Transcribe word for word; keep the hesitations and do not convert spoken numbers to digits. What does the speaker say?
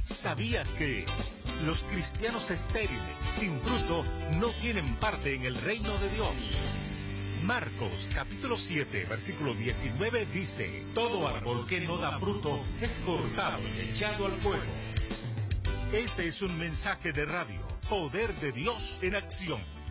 ¿Sabías que los cristianos estériles, sin fruto, no tienen parte en el reino de Dios? Marcos capítulo siete, versículo diecinueve dice: todo árbol que no da fruto es cortado y echado al fuego. Este es un mensaje de radio, Poder de Dios en Acción.